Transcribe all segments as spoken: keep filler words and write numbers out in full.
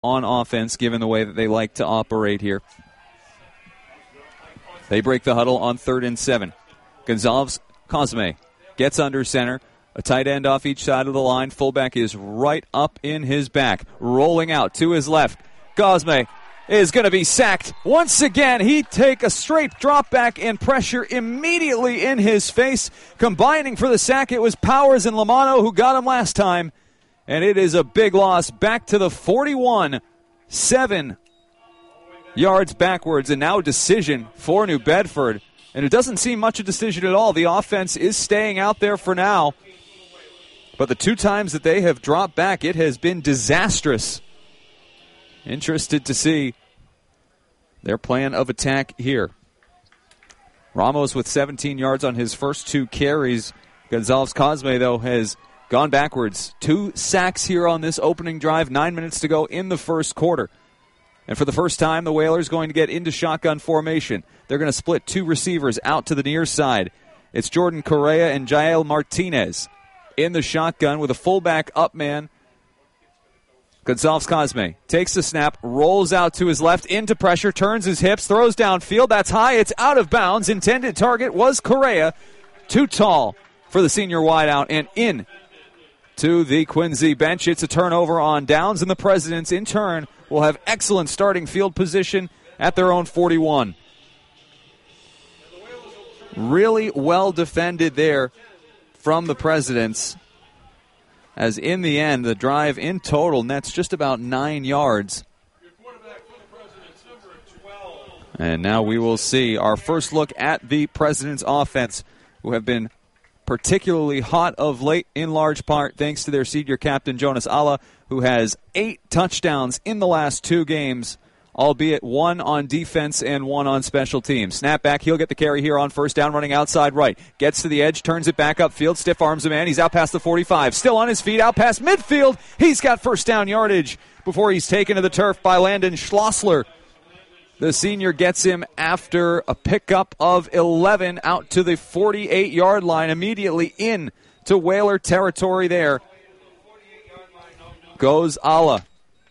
on offense, given the way that they like to operate here. They break the huddle on third and seven. Gonzalez Cosme gets under center. A tight end off each side of the line. Fullback is right up in his back. Rolling out to his left. Cosme is going to be sacked. Once again, he take a straight drop back and pressure immediately in his face. Combining for the sack, it was Powers and Lamano who got him last time. And it is a big loss back to the forty-one. Seven yards backwards, and now a decision for New Bedford. And it doesn't seem much a decision at all. The offense is staying out there for now. But the two times that they have dropped back, it has been disastrous. Interested to see their plan of attack here. Ramos with seventeen yards on his first two carries. Gonzalez Cosme, though, has gone backwards. Two sacks here on this opening drive. Nine minutes to go in the first quarter. And for the first time, the Whalers going to get into shotgun formation. They're going to split two receivers out to the near side. It's Jordan Correa and Jael Martinez in the shotgun with a fullback up man. Gonzalez Cosme takes the snap, rolls out to his left, into pressure, turns his hips, throws downfield. That's high. It's out of bounds. Intended target was Correa. Too tall for the senior wideout and in to the Quincy bench. It's a turnover on downs, and the Presidents in turn will have excellent starting field position at their own forty-one. Really well defended there from the Presidents, as in the end, the drive in total nets just about nine yards. And now we will see our first look at the Presidents' offense, who have been particularly hot of late, in large part thanks to their senior captain, Jonas Alla, who has eight touchdowns in the last two games, albeit one on defense and one on special teams. Snap back, he'll get the carry here on first down, running outside right. Gets to the edge, turns it back upfield, stiff arms a man. He's out past the forty-five, still on his feet, out past midfield. He's got first down yardage before he's taken to the turf by Landon Schlossler. The senior gets him after a pickup of eleven out to the forty-eight-yard line, immediately in to Whaler territory there. Goes Alla.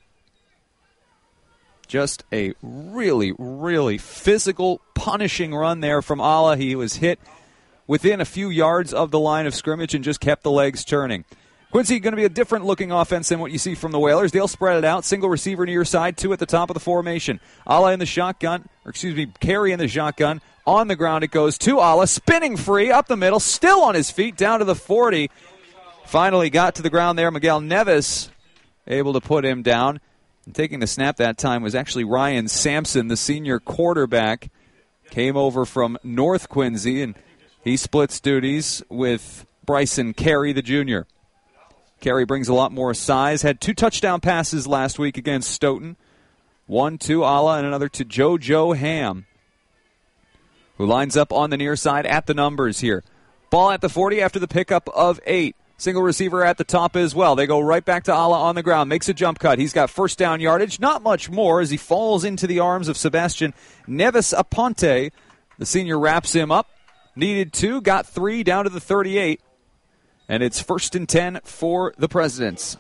Just a really, really physical, punishing run there from Alla. He was hit within a few yards of the line of scrimmage and just kept the legs turning. Quincy going to be a different-looking offense than what you see from the Whalers. They'll spread it out. Single receiver near side, two at the top of the formation. Alla in the shotgun, or excuse me, Carey in the shotgun. On the ground it goes to Alla, spinning free, up the middle, still on his feet, down to the forty. Finally got to the ground there. Miguel Neves able to put him down. And taking the snap that time was actually Ryan Sampson, the senior quarterback. Came over from North Quincy, and he splits duties with Bryson Carey, the junior. Carey brings a lot more size. Had two touchdown passes last week against Stoughton. One to Alla and another to JoJo Ham, who lines up on the near side at the numbers here. Ball at the forty after the pickup of eight. Single receiver at the top as well. They go right back to Alla on the ground. Makes a jump cut. He's got first down yardage. Not much more as he falls into the arms of Sebastian Neves Aponte. The senior wraps him up. Needed two. Got three down to the thirty-eight. And it's first and ten for the Presidents.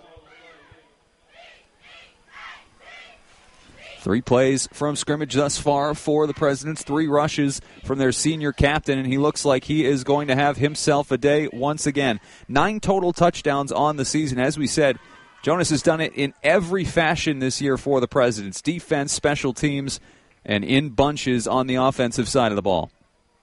Three plays from scrimmage thus far for the Presidents. Three rushes from their senior captain, and he looks like he is going to have himself a day once again. Nine total touchdowns on the season. As we said, Jonas has done it in every fashion this year for the Presidents. Defense, special teams, and in bunches on the offensive side of the ball.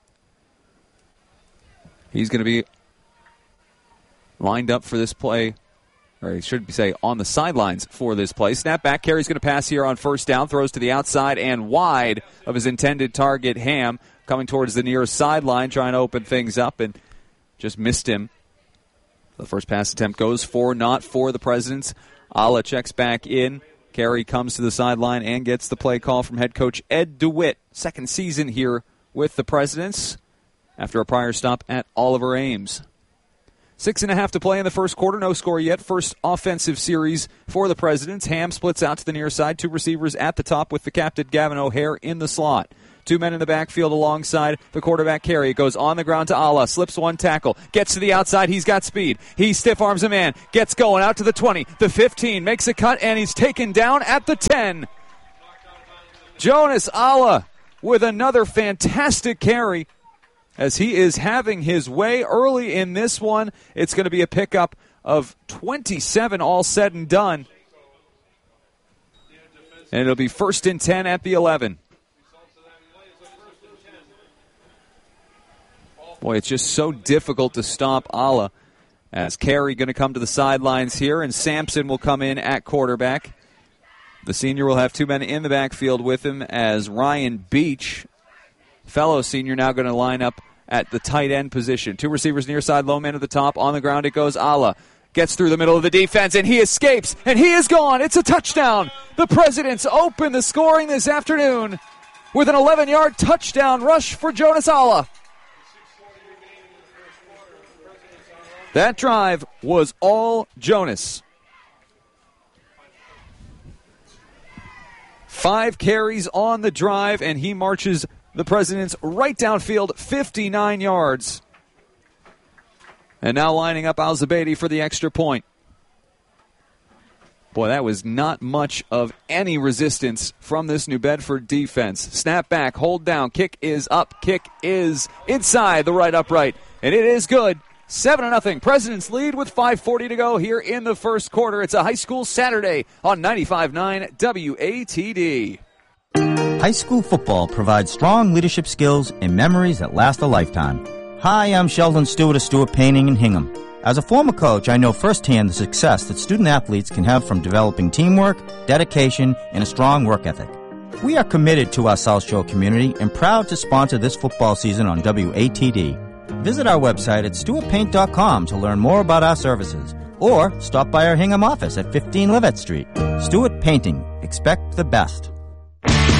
He's going to be lined up for this play, or he should say on the sidelines for this play. Snap back, Carey's going to pass here on first down, throws to the outside and wide of his intended target, Ham, coming towards the near sideline, trying to open things up, and just missed him. The first pass attempt goes for, not for the Presidents. Alla checks back in. Carey comes to the sideline and gets the play call from head coach Ed DeWitt. Second season here with the Presidents after a prior stop at Oliver Ames. Six and a half to play in the first quarter. No score yet. First offensive series for the Presidents. Ham splits out to the near side. Two receivers at the top with the captain, Gavin O'Hare, in the slot. Two men in the backfield alongside the quarterback carry. It goes on the ground to Allah. Slips one tackle. Gets to the outside. He's got speed. He stiff arms a man. Gets going out to the twenty. The fifteen. Makes a cut, and he's taken down at the ten. Jonas Allah with another fantastic carry as he is having his way early in this one. It's going to be a pickup of twenty-seven all said and done. And it'll be first and ten at the eleven. Boy, it's just so difficult to stop Allah. As Carey going to come to the sidelines here, and Sampson will come in at quarterback. The senior will have two men in the backfield with him as Ryan Beach, fellow senior, now going to line up at the tight end position. Two receivers near side, low man at the top. On the ground it goes. Allah gets through the middle of the defense, and he escapes, and he is gone. It's a touchdown. The Presidents open the scoring this afternoon with an eleven-yard touchdown rush for Jonas Allah. That drive was all Jonas. Five carries on the drive, and he marches the Presidents right downfield, fifty-nine yards. And now lining up Al-Zubaydi for the extra point. Boy, that was not much of any resistance from this New Bedford defense. Snap back, hold down, kick is up, kick is inside the right upright, and it is good. seven to nothing. Presidents lead with five forty to go here in the first quarter. It's a high school Saturday on ninety-five point nine W A T D. High school football provides strong leadership skills and memories that last a lifetime. Hi, I'm Sheldon Stewart of Stewart Painting in Hingham. As a former coach, I know firsthand the success that student-athletes can have from developing teamwork, dedication, and a strong work ethic. We are committed to our South Shore community and proud to sponsor this football season on W A T D. Visit our website at stewart paint dot com to learn more about our services, or stop by our Hingham office at fifteen Livett Street. Stewart Painting. Expect the best.